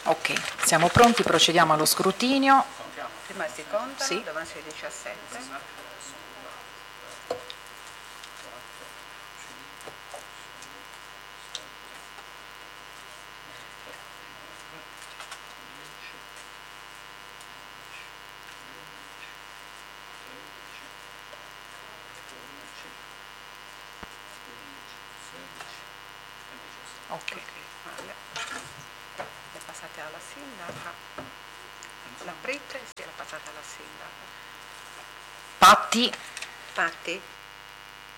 Ok, siamo pronti, procediamo allo scrutinio. Prima si contano, sì. devono essere 17. Ok. Le passate alla sindaca. L'aprite e la passate alla sindaca. Patti? Patti?